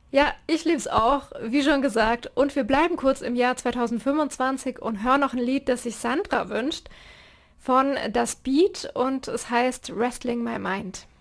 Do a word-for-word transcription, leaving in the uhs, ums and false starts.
Ja, ich lieb's auch, wie schon gesagt. Und wir bleiben kurz im Jahr zweitausendfünfundzwanzig und hören noch ein Lied, das sich Sandra wünscht, von Das Beat und es heißt Wrestling My Mind.